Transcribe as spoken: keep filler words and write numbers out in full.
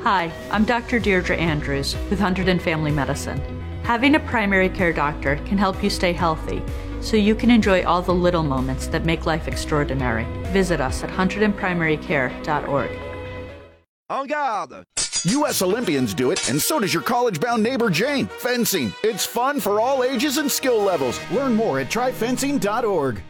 Hi, I'm Doctor Deirdre Andrews with Hunterdon Family Medicine. Having a primary care doctor can help you stay healthy, so you can enjoy all the little moments that make life extraordinary. Visit us at hunterdon primary care dot org. En garde! U S Olympians do it, and so does your college-bound neighbor Jane. Fencing. It's fun for all ages and skill levels. Learn more at try fencing dot org.